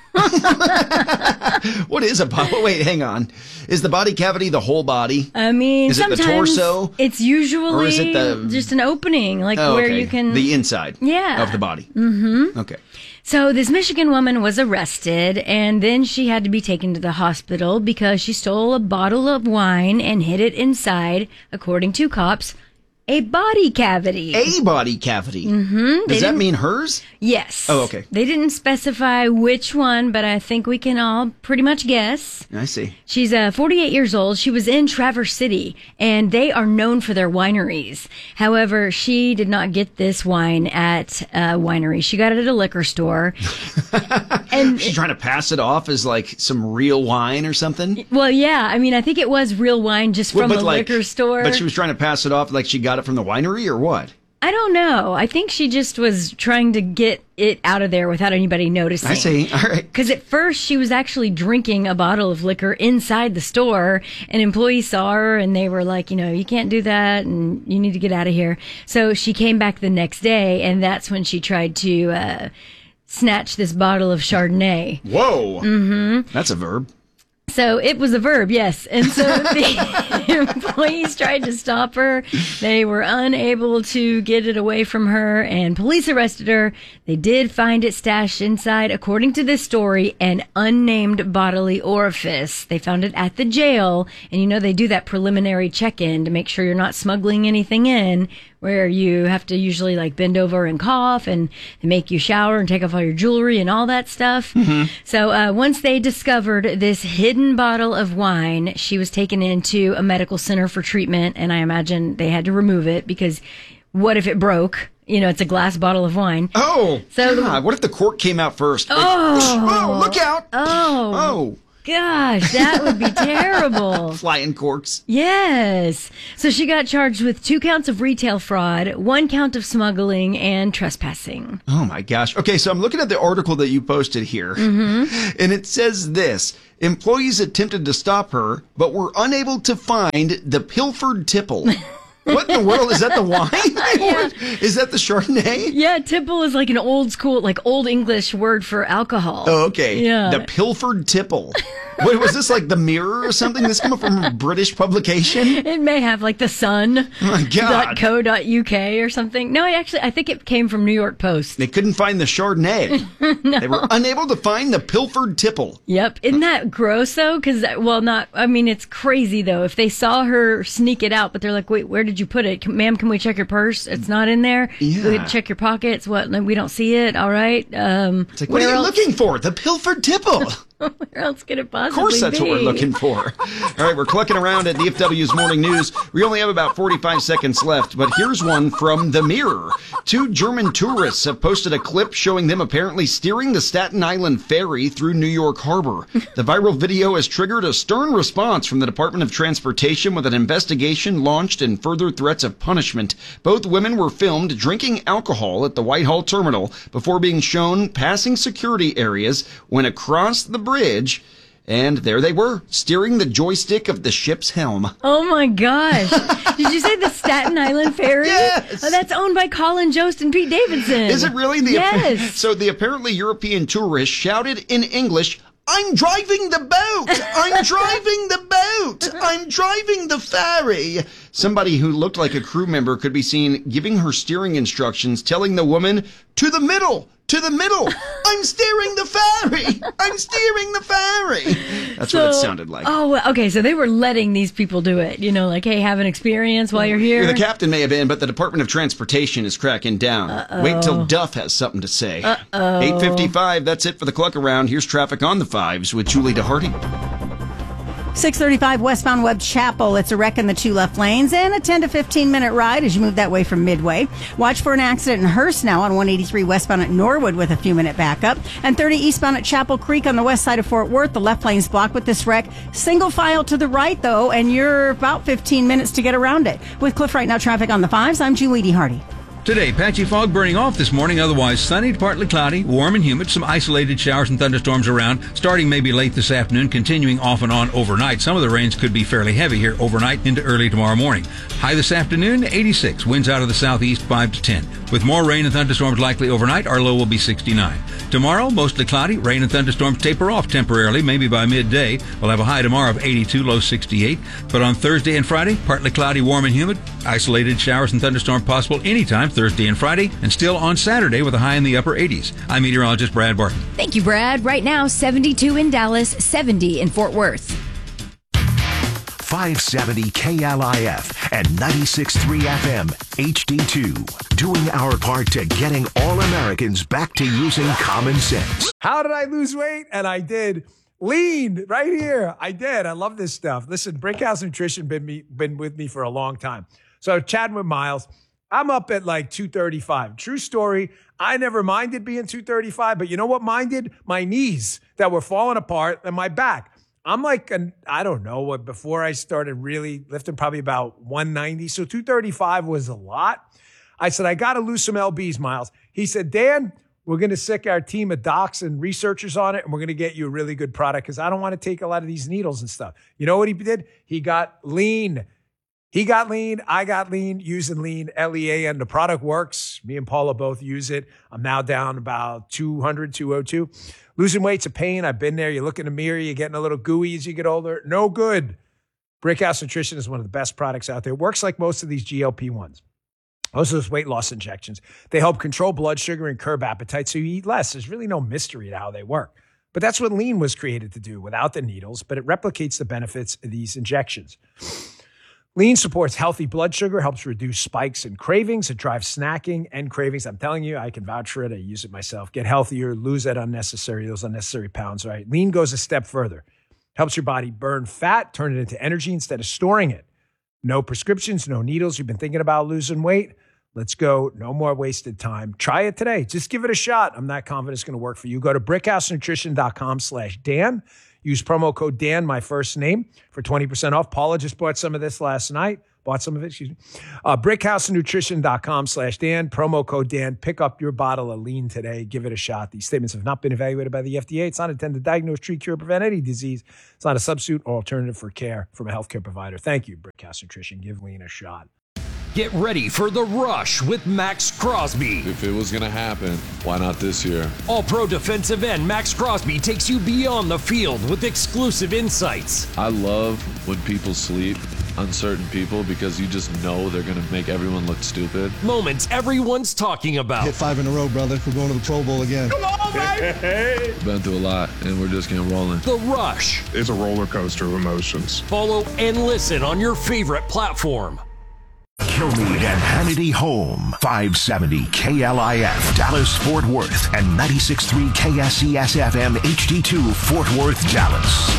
What is a body? Wait, hang on. Is the body cavity the whole body? I mean, is it the torso? It's usually or is it just an opening, like where you can... The inside of the body. Mm-hmm. Okay. So this Michigan woman was arrested, and then she had to be taken to the hospital because she stole a bottle of wine and hid it inside, according to cops, a body cavity. A body cavity? Mm-hmm. Does that mean hers? Yes. Oh, okay. They didn't specify which one, but I think we can all pretty much guess. I see. She's 48 years old. She was in Traverse City, and they are known for their wineries. However, she did not get this wine at a winery. She got it at a liquor store. And she's trying to pass it off as like some real wine or something? Well, yeah. I mean, I think it was real wine just from the liquor store. But she was trying to pass it off like she got it from the winery or what? I don't know. I think she just was trying to get it out of there without anybody noticing. I see. All right. Because at first she was actually drinking a bottle of liquor inside the store, and employees saw her and they were like, you can't do that and you need to get out of here. So she came back the next day, and that's when she tried to snatch this bottle of Chardonnay. Whoa. Mm-hmm. That's a verb. So it was a verb, yes. And so the employees tried to stop her. They were unable to get it away from her, and police arrested her. They did find it stashed inside, according to this story, an unnamed bodily orifice. They found it at the jail, and you know they do that preliminary check-in to make sure you're not smuggling anything in, where you have to usually like bend over and cough, and they make you shower and take off all your jewelry and all that stuff. So once they discovered this hidden bottle of wine, she was taken into a medical center for treatment, and I imagine they had to remove it because what if it broke? You know, it's a glass bottle of wine. Oh, so God, what if the cork came out first? Oh, look out. Oh, gosh, that would be terrible. Flying corks. Yes. So she got charged with 2 counts of retail fraud, 1 count of smuggling, and trespassing. Oh, my gosh. Okay, so I'm looking at the article that you posted here, and it says this. Employees attempted to stop her, but were unable to find the pilfered tipple. What in the world? Is that the wine? Yeah. Is that the Chardonnay? Yeah, tipple is like an old school, like old English word for alcohol. Oh, okay. Yeah. The pilfered tipple. Wait, was this like the Mirror or something? This coming from a British publication? It may have like the sun.co.uk or something. No, I think it came from New York Post. They couldn't find the Chardonnay. No. They were unable to find the pilfered tipple. Yep. Isn't that gross though? Because, it's crazy though. If they saw her sneak it out, but they're like, wait, where did you put it? Ma'am, can we check your purse? It's not in there. Yeah. Check your pockets. What? We don't see it. All right. It's like, what are you looking for? The pilfered tipple. Where else could it possibly be? Of course, that's what we're looking for. All right, we're clucking around at DFW's Morning News. We only have about 45 seconds left, but here's one from The Mirror. 2 German tourists have posted a clip showing them apparently steering the Staten Island ferry through New York Harbor. The viral video has triggered a stern response from the Department of Transportation with an investigation launched and further threats of punishment. Both women were filmed drinking alcohol at the Whitehall terminal before being shown passing security areas when across the bridge, and there they were, steering the joystick of the ship's helm. Oh my gosh. Did you say the Staten Island ferry? Yes. Oh, that's owned by Colin Jost and Pete Davidson. Is it really? Yes. So the apparently European tourist shouted in English, "I'm driving the boat! I'm driving the boat! I'm driving the ferry!" Somebody who looked like a crew member could be seen giving her steering instructions, telling the woman, "To the middle! To the middle! I'm steering the ferry! I'm steering the ferry!" That's what it sounded like. Oh, okay. So they were letting these people do it. You know, like, hey, have an experience while you're here. The captain may have been, but the Department of Transportation is cracking down. Wait till Duff has something to say. 8:55, that's it for the Cluck Around. Here's traffic on the 5s with Julie DeHarty. 635 westbound Webb Chapel. It's a wreck in the 2 left lanes and a 10 to 15 minute ride as you move that way from Midway. Watch for an accident in Hearst now on 183 westbound at Norwood with a few minute backup. And 30 eastbound at Chapel Creek on the west side of Fort Worth. The left lane's blocked with this wreck. Single file to the right though, and you're about 15 minutes to get around it. With Cliff Right Now traffic on the 5s, I'm Julie DeHarty. Today, patchy fog burning off this morning, otherwise sunny to partly cloudy, warm and humid, some isolated showers and thunderstorms around, starting maybe late this afternoon, continuing off and on overnight. Some of the rains could be fairly heavy here overnight into early tomorrow morning. High this afternoon, 86, winds out of the southeast 5 to 10. With more rain and thunderstorms likely overnight, our low will be 69. Tomorrow, mostly cloudy, rain and thunderstorms taper off temporarily, maybe by midday. We'll have a high tomorrow of 82, low 68. But on Thursday and Friday, partly cloudy, warm and humid, isolated showers and thunderstorms possible anytime Thursday and Friday, and still on Saturday with a high in the upper 80s. I'm meteorologist Brad Barton. Thank you, Brad. Right now, 72 in Dallas, 70 in Fort Worth. 570 KLIF and 96.3 FM HD2. Doing our part to getting all Americans back to using common sense. How did I lose weight? And I did. Lean right here. I did. I love this stuff. Listen, Brinkhouse Nutrition been with me for a long time. So chatting with Miles, I'm up at like 235. True story. I never minded being 235, but you know what minded? My knees that were falling apart and my back. I'm like, I don't know what, before I started really lifting, probably about 190. So 235 was a lot. I said, I got to lose some LBs, Miles. He said, Dan, we're going to sick our team of docs and researchers on it, and we're going to get you a really good product because I don't want to take a lot of these needles and stuff. You know what he did? He got lean. He got lean. I got lean using Lean, Lean. The product works. Me and Paula both use it. I'm now down about 200, 202. Losing weight's a pain. I've been there. You look in the mirror, you're getting a little gooey as you get older. No good. Brickhouse Nutrition is one of the best products out there. It works like most of these GLP-1s. Most of those weight loss injections. They help control blood sugar and curb appetite so you eat less. There's really no mystery to how they work. But that's what Lean was created to do without the needles, but it replicates the benefits of these injections. Lean supports healthy blood sugar, helps reduce spikes and cravings. It drives snacking and cravings. I'm telling you, I can vouch for it. I use it myself. Get healthier, lose those unnecessary pounds, right? Lean goes a step further. Helps your body burn fat, turn it into energy instead of storing it. No prescriptions, no needles. You've been thinking about losing weight? Let's go. No more wasted time. Try it today. Just give it a shot. I'm not confident it's going to work for you. Go to brickhousenutrition.com/Dan. Use promo code Dan, my first name, for 20% off. Paula just bought some of this last night. brickhousenutrition.com/Dan. Promo code Dan. Pick up your bottle of Lean today. Give it a shot. These statements have not been evaluated by the FDA. It's not intended to diagnose, treat, cure, or prevent any disease. It's not a substitute or alternative for care from a healthcare provider. Thank you, Brickhouse Nutrition. Give Lean a shot. Get ready for The Rush with Max Crosby. If it was going to happen, why not this year? All-pro defensive end Max Crosby takes you beyond the field with exclusive insights. I love when people sleep, uncertain people, because you just know they're going to make everyone look stupid. Moments everyone's talking about. Hit 5 in a row, brother. We're going to the Pro Bowl again. Come on, baby! Been through a lot, and we're just getting rolling. The Rush. It's a roller coaster of emotions. Follow and listen on your favorite platform. Kilmeade and Hannity Home, 570 KLIF, Dallas, Fort Worth, and 96.3 KSCS FM HD2, Fort Worth, Dallas.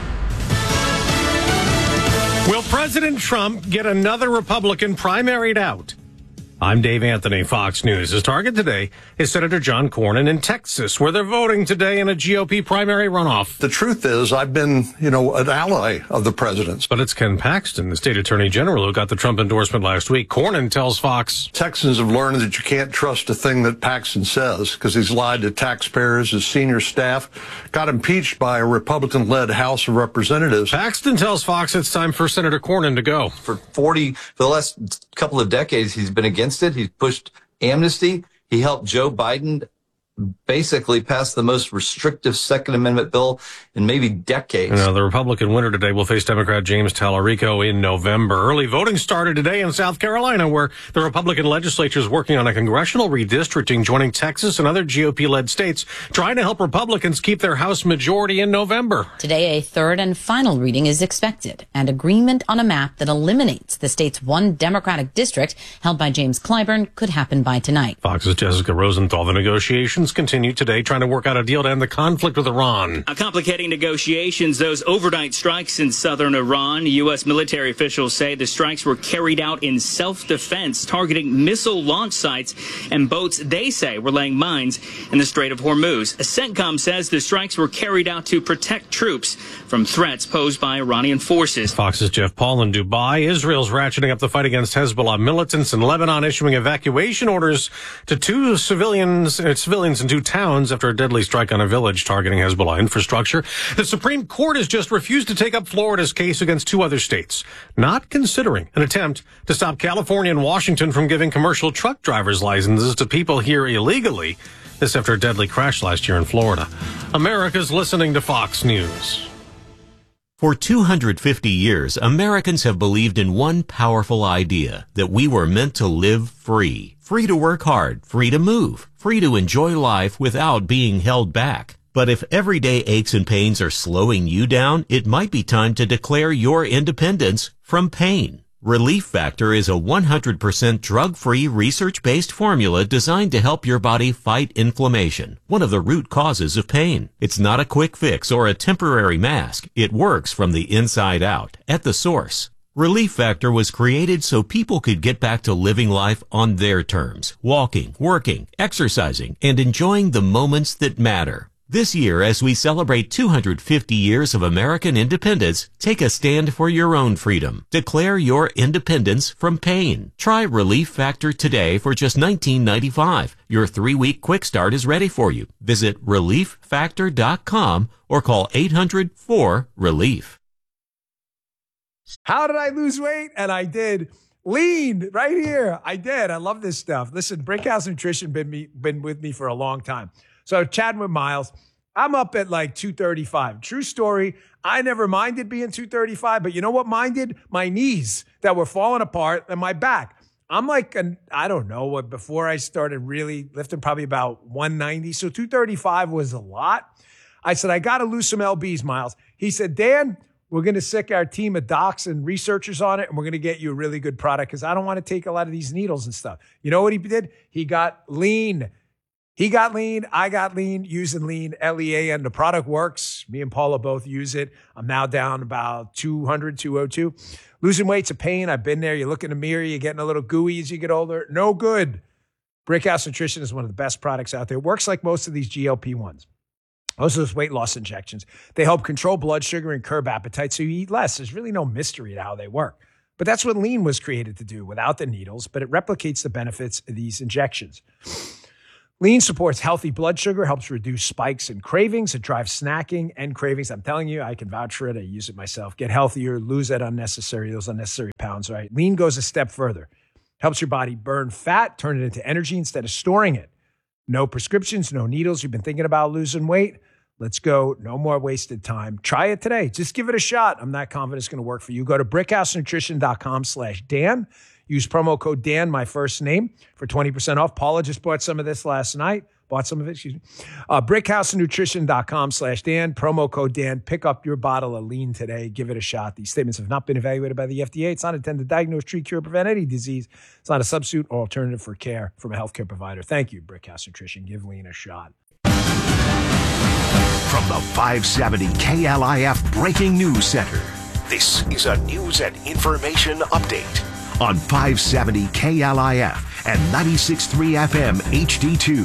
Will President Trump get another Republican primaried out? I'm Dave Anthony, Fox News. His target today is Senator John Cornyn in Texas, where they're voting today in a GOP primary runoff. The truth is, I've been, an ally of the president's. But it's Ken Paxton, the state attorney general, who got the Trump endorsement last week. Cornyn tells Fox, Texans have learned that you can't trust a thing that Paxton says because he's lied to taxpayers. His senior staff got impeached by a Republican-led House of Representatives. Paxton tells Fox it's time for Senator Cornyn to go. For the last couple of decades, he's been against it. He's pushed amnesty. He helped Joe Biden basically pass the most restrictive Second Amendment bill in maybe decades. The Republican winner today will face Democrat James Tallarico in November. Early voting started today in South Carolina, where the Republican legislature is working on a congressional redistricting, joining Texas and other GOP-led states, trying to help Republicans keep their House majority in November. Today, a third and final reading is expected, and agreement on a map that eliminates the state's one Democratic district held by James Clyburn could happen by tonight. Fox's Jessica Rosenthal. The negotiations continue today, trying to work out a deal to end the conflict with Iran. Complicating negotiations, those overnight strikes in southern Iran. U.S. military officials say the strikes were carried out in self-defense, targeting missile launch sites and boats they say were laying mines in the Strait of Hormuz. CENTCOM says the strikes were carried out to protect troops from threats posed by Iranian forces. Fox's Jeff Paul in Dubai. Israel's ratcheting up the fight against Hezbollah militants, in Lebanon issuing evacuation orders to civilians in two towns after a deadly strike on a village targeting Hezbollah infrastructure. The Supreme Court has just refused to take up Florida's case against two other states, not considering an attempt to stop California and Washington from giving commercial truck driver's licenses to people here illegally. This after a deadly crash last year in Florida. America's listening to Fox News. For 250 years, Americans have believed in one powerful idea, that we were meant to live free. Free to work hard, free to move, free to enjoy life without being held back. But if everyday aches and pains are slowing you down, it might be time to declare your independence from pain. Relief Factor is a 100% drug-free, research-based formula designed to help your body fight inflammation, one of the root causes of pain. It's not a quick fix or a temporary mask. It works from the inside out, at the source. Relief Factor was created so people could get back to living life on their terms, walking, working, exercising, and enjoying the moments that matter. This year, as we celebrate 250 years of American independence, take a stand for your own freedom. Declare your independence from pain. Try Relief Factor today for just $19.95. Your 3-week quick start is ready for you. Visit ReliefFactor.com or call 800-4-RELIEF. How did I lose weight? And I did. Lean right here. I did. I love this stuff. Listen, Brickhouse Nutrition been with me for a long time. So chatting with Miles, I'm up at like 235. True story. I never minded being 235, but you know what minded? My knees that were falling apart and my back. I'm like, I don't know, before I started really lifting, probably about 190. So 235 was a lot. I said, I got to lose some lbs, Miles. He said, Dan, we're going to sick our team of docs and researchers on it, and we're going to get you a really good product because I don't want to take a lot of these needles and stuff. You know what he did? He got lean. He got lean. I got lean using lean, LEA, and the product works. Me and Paula both use it. I'm now down about 200, 202. Losing weight's a pain. I've been there. You look in the mirror, you're getting a little gooey as you get older. No good. Brickhouse Nutrition is one of the best products out there. It works like most of these GLP-1s. Most of those weight loss injections, they help control blood sugar and curb appetite so you eat less. There's really no mystery to how they work. But that's what lean was created to do without the needles, but it replicates the benefits of these injections. Lean supports healthy blood sugar, helps reduce spikes and cravings. It drives snacking and cravings. I'm telling you, I can vouch for it. I use it myself. Get healthier, lose those unnecessary pounds, right? Lean goes a step further. Helps your body burn fat, turn it into energy instead of storing it. No prescriptions, no needles. You've been thinking about losing weight? Let's go. No more wasted time. Try it today. Just give it a shot. I'm not confident it's going to work for you. Go to brickhousenutrition.com/Dan. Use promo code Dan, my first name, for 20% off. Paula just bought some of this last night. Brickhousenutrition.com/Dan. Promo code Dan. Pick up your bottle of lean today. Give it a shot. These statements have not been evaluated by the FDA. It's not intended to diagnose, treat, cure, prevent any disease. It's not a substitute or alternative for care from a healthcare provider. Thank you, Brickhouse Nutrition. Give lean a shot. From the 570 KLIF Breaking News Center, this is a news and information update on 570 KLIF and 96.3 FM HD2.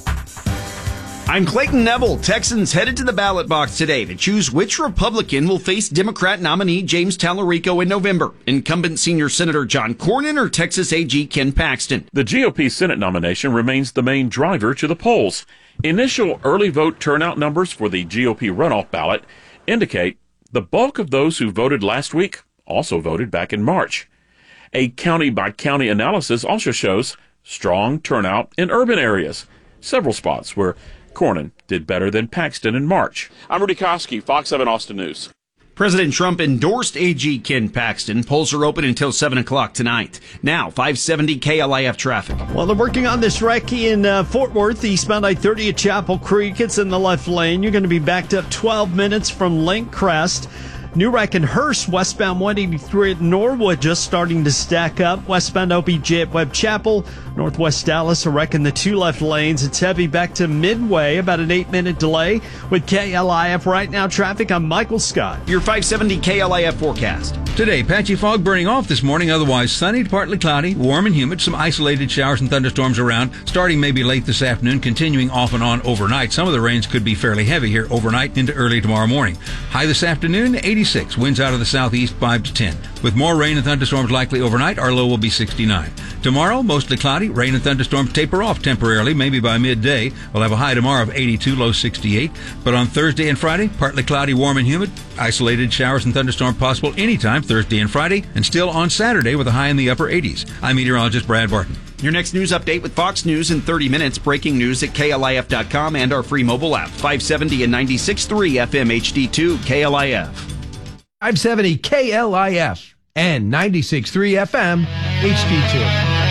I'm Clayton Neville. Texans headed to the ballot box today to choose which Republican will face Democrat nominee James Tallarico in November. Incumbent Senior Senator John Cornyn or Texas AG Ken Paxton. The GOP Senate nomination remains the main driver to the polls. Initial early vote turnout numbers for the GOP runoff ballot indicate the bulk of those who voted last week also voted back in March. A county-by-county analysis also shows strong turnout in urban areas, several spots where Cornyn did better than Paxton in March. I'm Rudy Koski, Fox 7 Austin News. President Trump endorsed AG Ken Paxton. Polls are open until 7 o'clock tonight. Now, 570 KLIF traffic. Well, they're working on this wreck in Fort Worth, eastbound I-30 at Chapel Creek. It's in the left lane. You're going to be backed up 12 minutes from Lake Crest. New wreck in Hearst, westbound 183 at Norwood, just starting to stack up. Westbound OPJ at Webb Chapel, northwest Dallas, a wreck in the two left lanes. It's heavy back to Midway, about an 8-minute delay. With KLIF right now, traffic, I'm Michael Scott. Your 570 KLIF forecast. Today, patchy fog burning off this morning, otherwise sunny to partly cloudy, warm and humid, some isolated showers and thunderstorms around, starting maybe late this afternoon, continuing off and on overnight. Some of the rains could be fairly heavy here overnight into early tomorrow morning. High this afternoon, 86. Winds out of the southeast 5 to 10. With more rain and thunderstorms likely overnight, our low will be 69. Tomorrow, mostly cloudy. Rain and thunderstorms taper off temporarily, maybe by midday. We'll have a high tomorrow of 82, low 68. But on Thursday and Friday, partly cloudy, warm and humid. Isolated showers and thunderstorms possible anytime Thursday and Friday, and still on Saturday with a high in the upper 80s. I'm meteorologist Brad Barton. Your next news update with Fox News in 30 minutes. Breaking news at KLIF.com and our free mobile app. 570 and 96.3 FM HD2 KLIF. 570 KLIF and 96.3 FM HD2.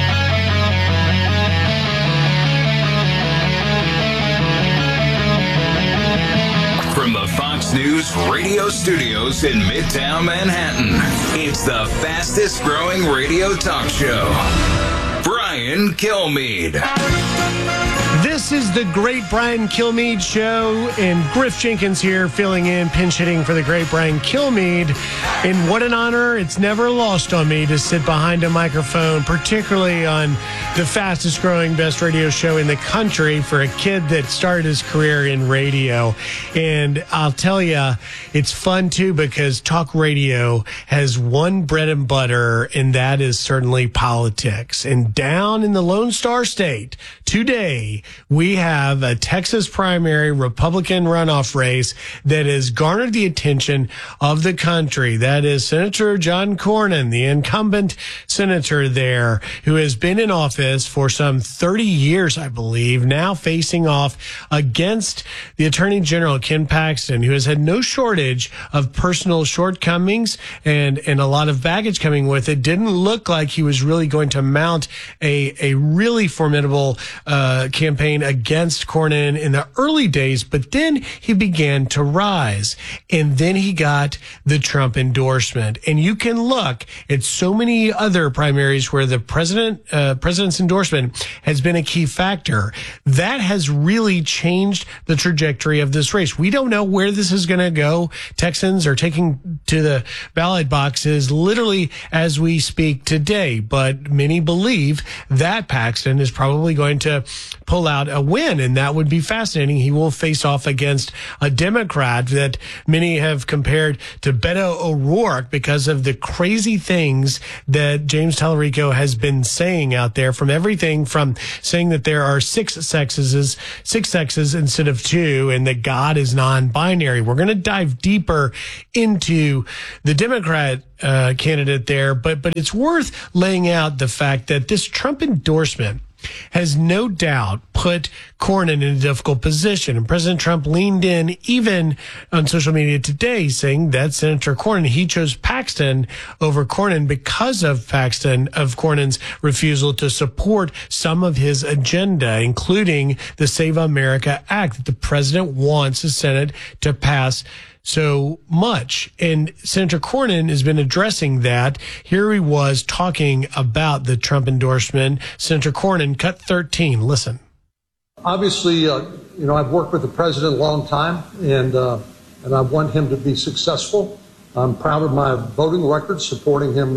From the Fox News radio studios in Midtown Manhattan, it's the fastest growing radio talk show. Brian Kilmeade. This is the Great Brian Kilmeade Show, and Griff Jenkins here filling in, pinch hitting for the Great Brian Kilmeade. And what an honor. It's never lost on me to sit behind a microphone, particularly on the fastest growing, best radio show in the country for a kid that started his career in radio. And I'll tell you, it's fun too, because talk radio has one bread and butter, and that is certainly politics. And down in the Lone Star State today, we have a Texas primary Republican runoff race that has garnered the attention of the country. That is Senator John Cornyn, the incumbent senator there, who has been in office for some 30 years, I believe, now facing off against the Attorney General, Ken Paxton, who has had no shortage of personal shortcomings and a lot of baggage coming with it. Didn't look like he was really going to mount a really formidable campaign against Cornyn in the early days, but then he began to rise, and then he got the Trump endorsement. And you can look at so many other primaries where the president's endorsement has been a key factor. That has really changed the trajectory of this race. We don't know where this is going to go. Texans are taking to the ballot boxes literally as we speak today, but many believe that Paxton is probably going to pull out a win, and that would be fascinating. He will face off against a Democrat that many have compared to Beto O'Rourke because of the crazy things that James Tallarico has been saying out there, from everything from saying that there are six sexes instead of two, and that God is non-binary. We're going to dive deeper into the Democrat candidate there, but it's worth laying out the fact that this Trump endorsement has no doubt put Cornyn in a difficult position. And President Trump leaned in even on social media today, saying that Senator Cornyn, he chose Paxton over Cornyn because of Cornyn's refusal to support some of his agenda, including the Save America Act that the president wants the Senate to pass so much. And Senator Cornyn has been addressing that. Here he was talking about the Trump endorsement. Senator Cornyn, cut 13. Listen. Obviously, I've worked with the president a long time, and I want him to be successful. I'm proud of my voting record, supporting him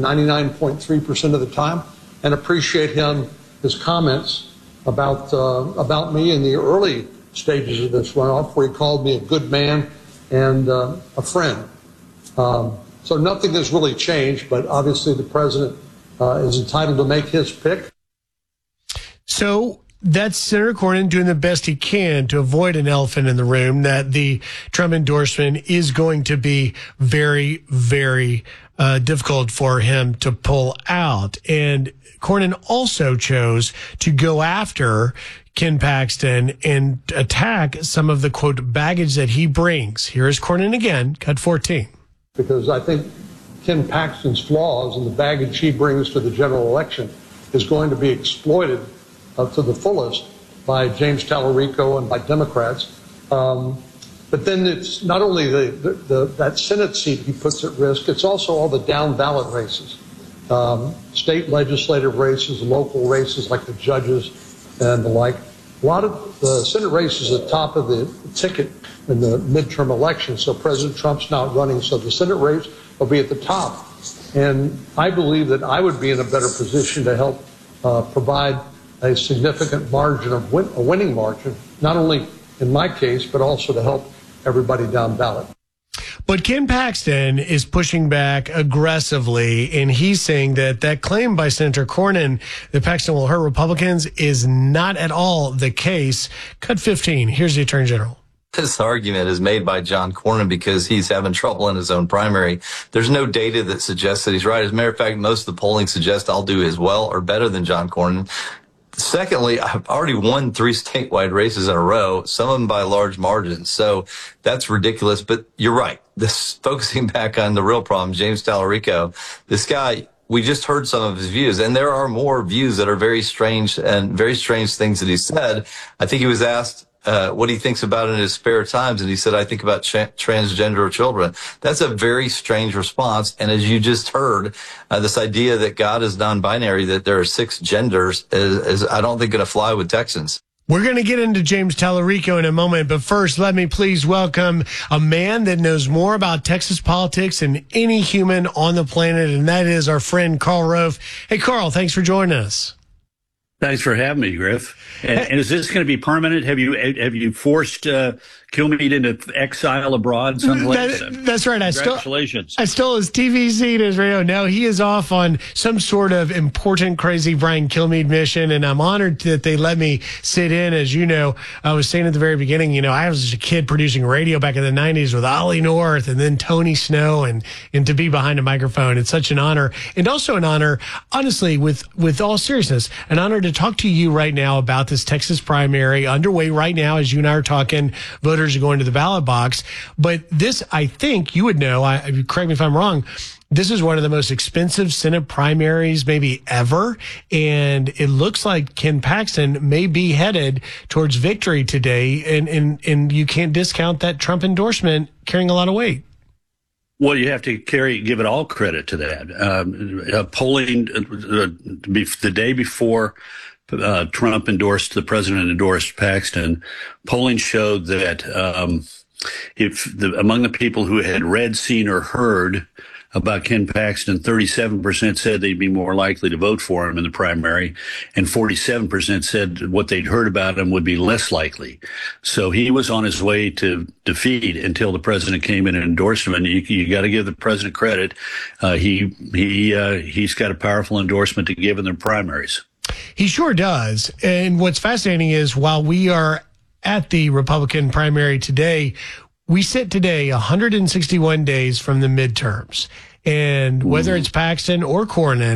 99.3% of the time, and appreciate his comments about me in the early stages of this runoff, where he called me a good man and a friend. So nothing has really changed, but obviously the president is entitled to make his pick. So that's Senator Cornyn doing the best he can to avoid an elephant in the room, that the Trump endorsement is going to be very, very difficult for him to pull out. And Cornyn also chose to go after Ken Paxton and attack some of the, quote, baggage that he brings. Here is Cornyn again, cut 14. Because I think Ken Paxton's flaws and the baggage he brings to the general election is going to be exploited to the fullest by James Tallarico and by Democrats. But then it's not only that Senate seat he puts at risk, it's also all the down ballot races, state legislative races, local races like the judges and the like. A lot of the Senate races at the top of the ticket in the midterm election, so President Trump's not running, so the Senate race will be at the top. And I believe that I would be in a better position to help provide a significant margin of a winning margin, not only in my case, but also to help everybody down ballot. But Ken Paxton is pushing back aggressively, and he's saying that claim by Senator Cornyn that Paxton will hurt Republicans is not at all the case. Cut 15. Here's the Attorney General. This argument is made by John Cornyn because he's having trouble in his own primary. There's no data that suggests that he's right. As a matter of fact, most of the polling suggests I'll do as well or better than John Cornyn. Secondly, I've already won 3 statewide races in a row, some of them by large margins. So that's ridiculous. But you're right. This focusing back on the real problem, James Tallarico, this guy, we just heard some of his views, and there are more views that are very strange and very strange things that he said. I think he was asked what he thinks about in his spare times, and he said, I think about transgender children. That's a very strange response. And as you just heard, this idea that God is non-binary, that there are 6 genders, is I don't think going to fly with Texans. We're going to get into James Tallarico in a moment, but first, let me please welcome a man that knows more about Texas politics than any human on the planet, and that is our friend Karl Rove. Hey, Karl, thanks for joining us. Thanks for having me, Griff. And is this going to be permanent? Have you forced Kilmeade into exile abroad someplace? That's right. Congratulations. I stole his TV seat, his radio. No, he is off on some sort of important, crazy Brian Kilmeade mission, and I'm honored that they let me sit in. As you know, I was saying at the very beginning, I was a kid producing radio back in the 90s with Ollie North and then Tony Snow, and to be behind a microphone, it's such an honor. And also an honor, honestly, with all seriousness, an honor to talk to you right now about this Texas primary underway right now as you and I are talking. Voters are going to the ballot box. But this, I think you would know, correct me if I'm wrong, this is one of the most expensive Senate primaries maybe ever. And it looks like Ken Paxton may be headed towards victory today. And you can't discount that Trump endorsement carrying a lot of weight. Well, you have to give it all credit to that. Polling the day before Trump the president endorsed Paxton, polling showed that among the people who had read, seen, or heard about Ken Paxton, 37% said they'd be more likely to vote for him in the primary, and 47% said what they'd heard about him would be less likely. So he was on his way to defeat until the president came in and endorsed him. And you got to give the president credit. He's got a powerful endorsement to give in the primaries. He sure does. And what's fascinating is while we are at the Republican primary today, we sit today 161 days from the midterms. And whether it's Paxton or Cornyn,